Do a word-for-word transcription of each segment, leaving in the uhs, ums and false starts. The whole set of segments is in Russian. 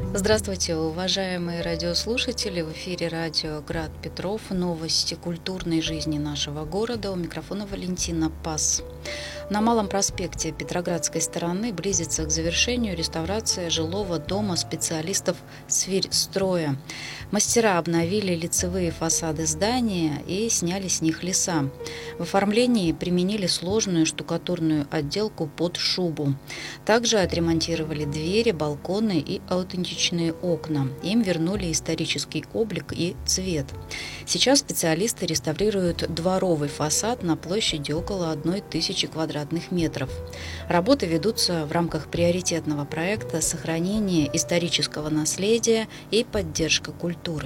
Здравствуйте, уважаемые радиослушатели! В эфире радио «Град Петров». Новости культурной жизни нашего города. У микрофона Валентина Пас. На Малом проспекте Петроградской стороны близится к завершению реставрация жилого дома специалистов Сверьстроя. Мастера обновили лицевые фасады здания и сняли с них леса. В оформлении применили сложную штукатурную отделку под шубу. Также отремонтировали двери, балконы и аутентичные окна. Им вернули исторический облик и цвет. Сейчас специалисты реставрируют дворовый фасад на площади около одной тысячи квадратных метров. Работы ведутся в рамках приоритетного проекта «Сохранение исторического наследия и поддержка культуры».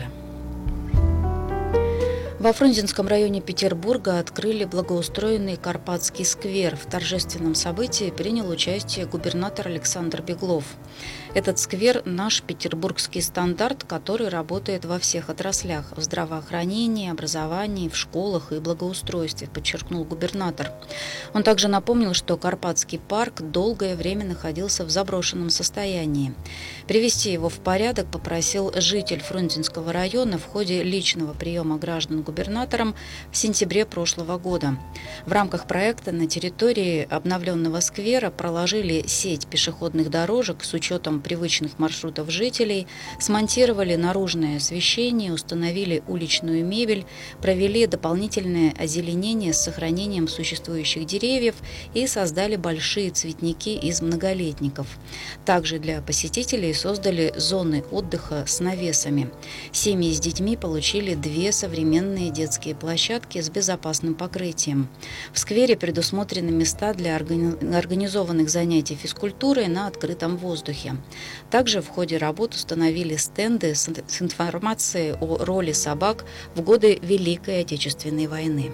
Во Фрунзенском районе Петербурга открыли благоустроенный Карпатский сквер. В торжественном событии принял участие губернатор Александр Беглов. Этот сквер – наш петербургский стандарт, который работает во всех отраслях – в здравоохранении, образовании, в школах и благоустройстве, подчеркнул губернатор. Он также напомнил, что Карпатский парк долгое время находился в заброшенном состоянии. Привести его в порядок попросил житель Фрунзенского района в ходе личного приема граждан губернатором в сентябре прошлого года. В рамках проекта на территории обновленного сквера проложили сеть пешеходных дорожек с учетом привычных маршрутов жителей, смонтировали наружное освещение, установили уличную мебель, провели дополнительное озеленение с сохранением существующих деревьев и создали большие цветники из многолетников. Также для посетителей создали зоны отдыха с навесами. Семьи с детьми получили две современные детские площадки с безопасным покрытием. В сквере предусмотрены места для организованных занятий физкультурой на открытом воздухе. Также в ходе работ установили стенды с информацией о роли собак в годы Великой Отечественной войны.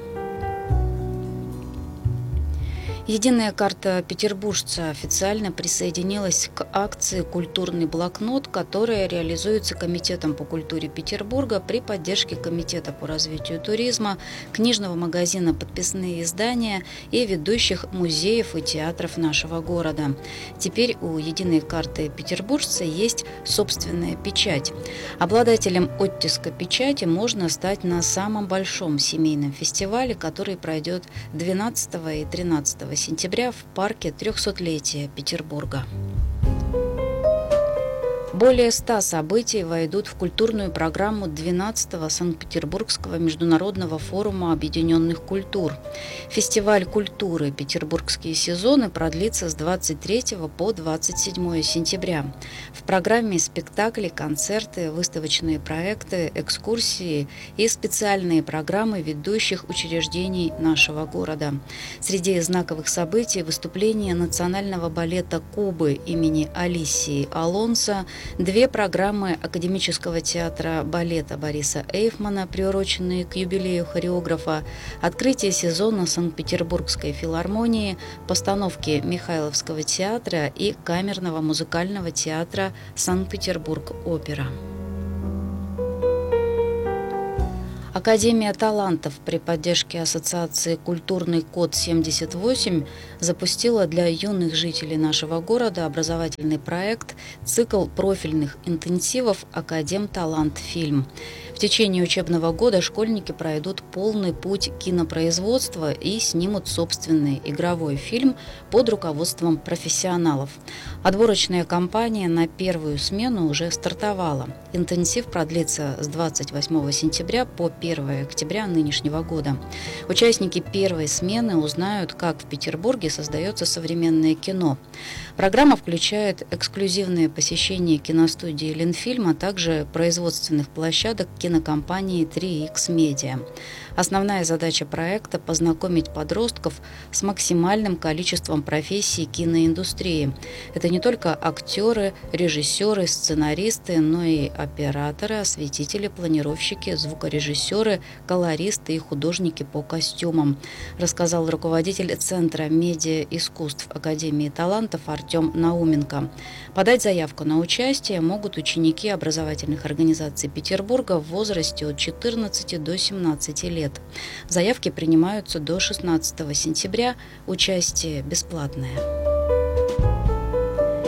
Единая карта петербуржца официально присоединилась к акции «Культурный блокнот», которая реализуется Комитетом по культуре Петербурга при поддержке Комитета по развитию туризма, книжного магазина «Подписные издания» и ведущих музеев и театров нашего города. Теперь у единой карты петербуржца есть собственная печать. Обладателем оттиска печати можно стать на самом большом семейном фестивале, который пройдет двенадцатого и тринадцатого сентября в парке трехсотлетия Петербурга. Более ста событий войдут в культурную программу двенадцатого Санкт-Петербургского международного форума объединенных культур. Фестиваль культуры «Петербургские сезоны» продлится с двадцать третьего по двадцать седьмое сентября. В программе спектакли, концерты, выставочные проекты, экскурсии и специальные программы ведущих учреждений нашего города. Среди знаковых событий выступление национального балета Кубы имени Алисии Алонсо, две программы Академического театра балета Бориса Эйфмана, приуроченные к юбилею хореографа, открытие сезона Санкт-Петербургской филармонии, постановки Михайловского театра и камерного музыкального театра Санкт-Петербург-опера. Академия талантов при поддержке Ассоциации «Культурный код семьдесят восемь» запустила для юных жителей нашего города образовательный проект «Цикл профильных интенсивов Академ Талант Фильм». В течение учебного года школьники пройдут полный путь кинопроизводства и снимут собственный игровой фильм под руководством профессионалов. Отборочная кампания на первую смену уже стартовала. Интенсив продлится с двадцать восьмого сентября по первого октября нынешнего года. Участники первой смены узнают, как в Петербурге создается современное кино. Программа включает эксклюзивное посещение киностудии «Ленфильм», а также производственных площадок кинокомпании три икс Media. Основная задача проекта – познакомить подростков с максимальным количеством профессий киноиндустрии. Это не только актеры, режиссеры, сценаристы, но и операторы, осветители, планировщики, звукорежиссеры, колористы и художники по костюмам, рассказал руководитель Центра медиа-искусств Академии талантов Артем Науменко. Подать заявку на участие могут ученики образовательных организаций Петербурга в возрасте от четырнадцати до семнадцати лет. Заявки принимаются до шестнадцатого сентября. Участие бесплатное.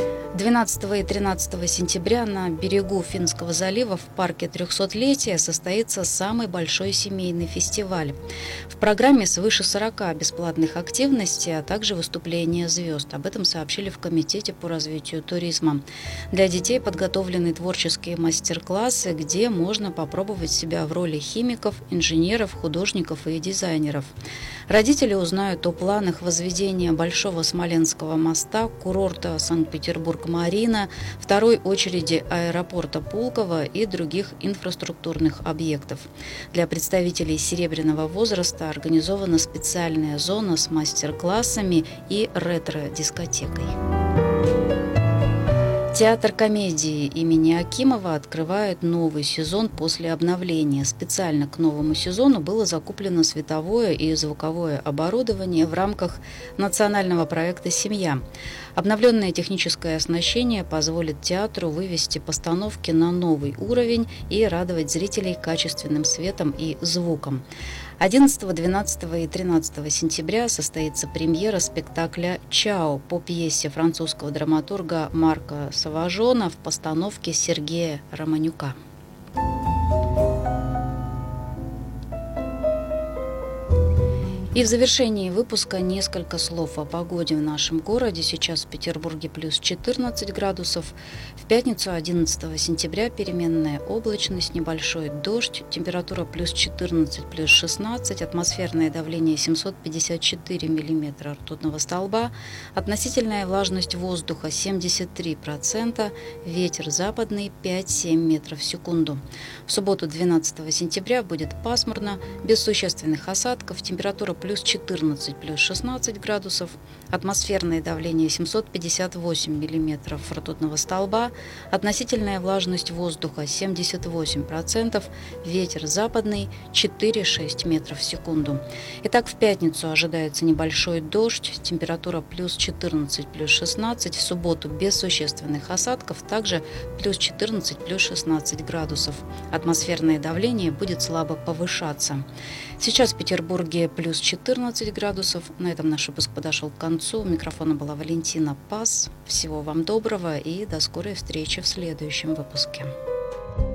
двенадцатого и тринадцатого сентября на берегу Финского залива в парке трехсотлетия состоится самый большой семейный фестиваль. В программе свыше сорока бесплатных активностей, а также выступления звезд. Об этом сообщили в Комитете по развитию туризма. Для детей подготовлены творческие мастер-классы, где можно попробовать себя в роли химиков, инженеров, художников и дизайнеров. Родители узнают о планах возведения Большого Смоленского моста, курорта Санкт-Петербург-Марина, второй очереди аэропорта Пулково и других инфраструктурных объектов. Для представителей серебряного возраста организована специальная зона с мастер-классами и ретро-дискотекой. Театр комедии имени Акимова открывает новый сезон после обновления. Специально к новому сезону было закуплено световое и звуковое оборудование в рамках национального проекта «Семья». Обновленное техническое оснащение позволит театру вывести постановки на новый уровень и радовать зрителей качественным светом и звуком. одиннадцатого, двенадцатого и тринадцатого сентября состоится премьера спектакля «Чао» по пьесе французского драматурга Марка Саважона в постановке Сергея Романюка. И в завершении выпуска несколько слов о погоде в нашем городе. Сейчас в Петербурге плюс четырнадцать градусов. В пятницу одиннадцатого сентября переменная облачность, небольшой дождь, температура плюс четырнадцать, плюс шестнадцать, атмосферное давление семьсот пятьдесят четыре миллиметра ртутного столба, относительная влажность воздуха семьдесят три процента, ветер западный пять-семь метров в секунду. В субботу двенадцатого сентября будет пасмурно, без существенных осадков, температура плюс четырнадцать, плюс шестнадцать градусов, атмосферное давление семьсот пятьдесят восемь миллиметров ртутного столба, относительная влажность воздуха семьдесят восемь процентов, ветер западный четыре-шесть метров в секунду. Итак, в пятницу ожидается небольшой дождь, температура плюс четырнадцать, плюс шестнадцать, в субботу без существенных осадков, также плюс четырнадцать, плюс шестнадцать градусов. Атмосферное давление будет слабо повышаться. Сейчас в Петербурге плюс четырнадцать градусов. На этом наш выпуск подошел к концу. У микрофона была Валентина Пас. Всего вам доброго и до скорой встречи в следующем выпуске.